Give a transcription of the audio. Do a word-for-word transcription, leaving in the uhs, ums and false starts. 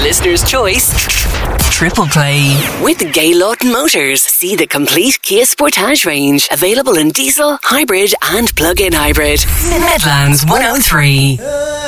listener's choice. Triple Play. With Gaylord Motors. See the complete Kia Sportage range. Available in diesel, hybrid and plug-in hybrid. Midlands one oh three.